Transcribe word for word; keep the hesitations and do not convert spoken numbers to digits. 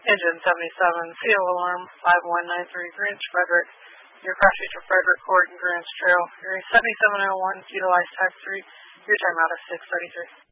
Engine seventy-seven, C O alarm five one nine three, Grants Frederick. Your crash feature Frederick Court and Grants Trail. Your seventy-seven oh one, utilize tax three. Your timeout is six thirty-three.